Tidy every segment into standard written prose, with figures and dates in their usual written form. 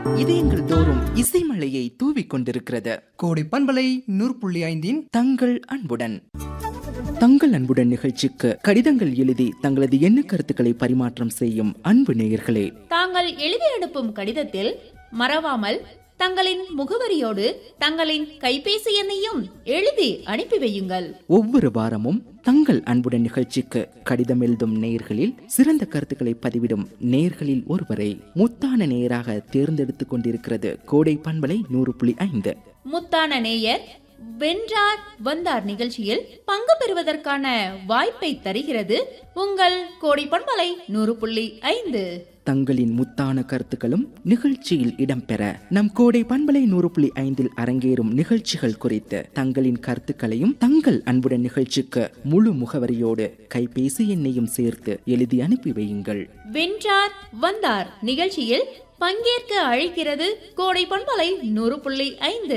இதயங்கள் தோறும் இசைமழையை தூவிக் கொண்டிருக்கிறது. கோடை பண்பலை 100.5 தங்கள் அன்புடன். தங்கள் அன்புடன் நிகழ்ச்சிக்கு கடிதங்கள் எழுதி தங்களது எண்ண கருத்துக்களை பரிமாற்றம் செய்யும் அன்பு நேயர்களே, தாங்கள் எழுதி அனுப்பும் கடிதத்தில் மறவாமல் தங்களின் முகவரியோடு தங்களின் கைபேசி எண்ணையும் எழுதி அனுப்பி வையுங்கள். ஒவ்வொரு வாரமும் தங்கள் அன்புடன் நிகழ்ச்சிக்கு கடிதம் எழுதும் நேயர்களில் சிறந்த கருத்துக்களை பதிவிடும் நேயர்களில் ஒருவரை முத்தான நேயராக தேர்ந்தெடுத்துக் கொண்டிருக்கிறது கோடை பண்பலை 100.5. முத்தான நேயர் வென்றார் வந்தார் நிகழ்ச்சியில் பங்கு பெறுவதற்கான வாய்ப்பை தருகிறது உங்கள் கோடை பண்பலை 100.5. தங்களின் முத்தான கருத்துக்களும் நிகழ்ச்சியில் இடம்பெற நம் கோடை பண்பலை 100.5 அரங்கேறும் நிகழ்ச்சிகள் குறித்து தங்களின் கருத்துக்களையும் தங்கள் அன்புடன் நிகழ்ச்சிக்கு முழு முகவரியோடு கைபேசி எண்ணையும் சேர்த்து எழுதி அனுப்பி வையுங்கள். வென்றார் வந்தார் நிகழ்ச்சியில் பங்கேற்க அழைக்கிறது கோடை பண்பலை 100.5.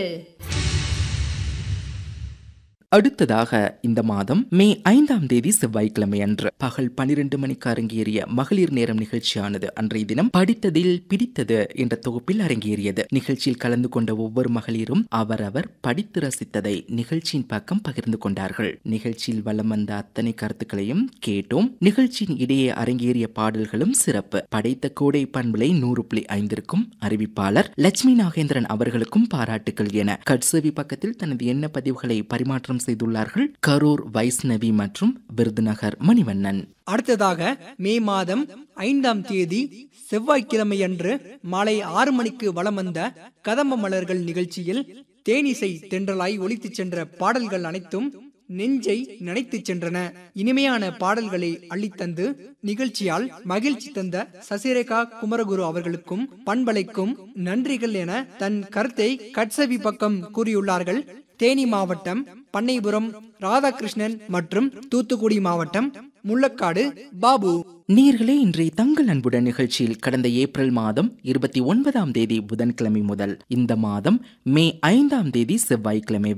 அடுத்ததாக இந்த மாதம் மே 5ஆம் தேதி செவ்வாய்க்கிழமை அன்று பகல் 12 மணிக்கு அரங்கேறிய மகளிர் நேரம் நிகழ்ச்சியானது அன்றைய தினம் படித்ததில் பிடித்தது என்ற தொகுப்பில் அரங்கேறியது. நிகழ்ச்சியில் கலந்து கொண்ட ஒவ்வொரு மகளிரும் அவரவர் படித்து ரசித்ததை நிகழ்ச்சியின் பக்கம் பகிர்ந்து கொண்டார்கள். நிகழ்ச்சியில் வலம் வந்த அத்தனை கருத்துக்களையும் கேட்டோம். நிகழ்ச்சியின் இடையே அரங்கேறிய பாடல்களும் சிறப்பு. படைத்த கோடை பண்பலை 100.5 அறிவிப்பாளர் லட்சுமி நாகேந்திரன் அவர்களுக்கும் பாராட்டுகள் என கட்சவி பக்கத்தில் தனது எண்ண பதிவுகளை பரிமாற்றம் செய்துள்ளார்கள் கரூர் வைஷ்ணவி மற்றும் விருதுநகர் மணிவண்ணன். அடுத்ததாக மே மாதம் 5ஆம் தேதி செவ்வாய்க்கிழமை அன்று மாலை 6 மணிக்கு வலம் வந்த கதம்ப மலர்கள் நிகழ்ச்சியில் தேனிசை தென்றலாய் ஒலித்துச் சென்ற பாடல்கள் அனைத்தும் நெஞ்சை நினைத்துச் சென்றன. இனிமையான பாடல்களை அள்ளித்தந்து நிகழ்ச்சியால் மகிழ்ச்சி தந்த சசிரேகா குமரகுரு அவர்களுக்கும் பண்பலைக்கும் நன்றிகள் என தன் கருத்தை கட்சவி பக்கம் கூறியுள்ளார்கள். தேனி மாவட்டம் பண்ணைபுரம் ராதாகிருஷ்ணன் மற்றும் தூத்துக்குடி மாவட்டம் முள்ளக்காடு பாபு. நேயர்களே, இன்றைய தங்கள் அன்புடன் நிகழ்ச்சியில் கடந்த ஏப்ரல் மாதம் 29ஆம் தேதி புதன்கிழமை முதல் இந்த மாதம் மே 5ஆம் தேதி செவ்வாய்க்கிழமை